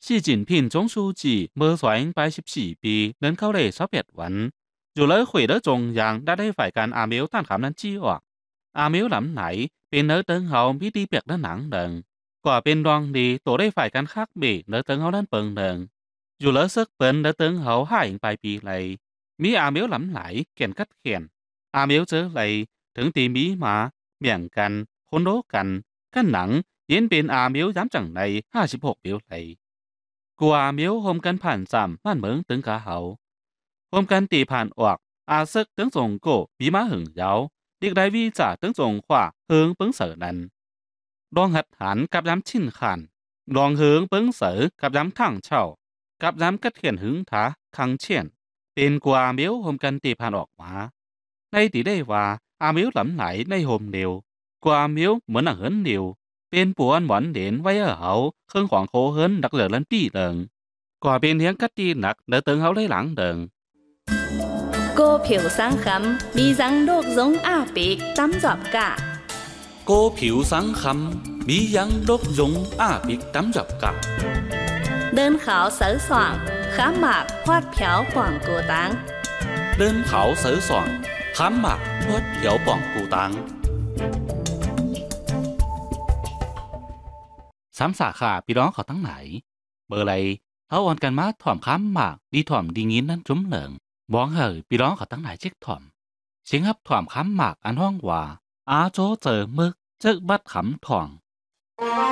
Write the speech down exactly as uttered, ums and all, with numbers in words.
习近平总书記冇選八十四ปี能เข้าเลย十八วันอยู่เลยคุยได้จงอย่างได้ได้ฝ่ายการอาเมลต้านคำนั้นจี้ออกอาเมลลำไหนเป็นเนื้อเติงเขาพิธีเปียกด้านหนังเดิงกว่าเป็นรองดีตัวได้ฝ่ายการคักบีเนื้อเติงเขาด้านเปิงเดิงอยู่เลยซึกเปินเนื้อเติงเขาห้าอิงปลายปีเลยมีอาเมลลำไหลเขียนกัดเขียนอาเมลเจอเลยถึงตีมีมาเบี่ยงกันคนโดกันกันหนังเย็นเป็นอาเมลย้ำจังในห้าสิบหกเปียวเลยกว่าเมียวโฮมกันผ่านซ้ำมันเหมืองตึงกะเขาโฮมกันตีผ่านออกอาซึกตึงส่งโกบีมาหึงเยาเด็กได้วีจ่าตึงส่งขวาเฮิงปึ้งเสือนั้นดองหัดหันกับย้ำชินขันดองเฮิงปึ้งเสือกับย้ำทั้งเช่ากับย้ำกัดเขียนหึงถาคังเชียนเป็นกว่าเมียวโฮมกันตีผ่านออกมาในตีได้ว่าอาเมียวหลำไหลในโฮมเดียวกว่าเมียวเหมือนหนังเหินเดียวเป็นปวนหวานเด่นไว้ở hậu khương khoảng khổ hơn đặc lửa lên tỷ đợng quả bên hiến cắt đi nặc đỡ tướng hậu lấy lãng đợng 股票上冚มีสังโลกสงอาปีกตำจอบกะ cô phiếu sáng khăm mỹ yang đốt giống a bịch tắm dọc cặp เดินขาวเสือสว่างขาหมากพอดแผวป่องกูตัง đơn khảo sở soạn khám mạc thoát hiểu bọn cụ táng สามสาขาพี่น้องเขาตั้งไหนเบอร์ไรเขาออนกันมาถ่อมค้ำหมากดีถ่อมดีงินนั้นจุ้มเหลิงบ้องเหยพี่น้องเขาตั้งไหนเช็คถ่อมเสียงฮับถ่อมค้ำหมากอันห้องว่าอาโจเจอมึกเจอบัดขำถ่อง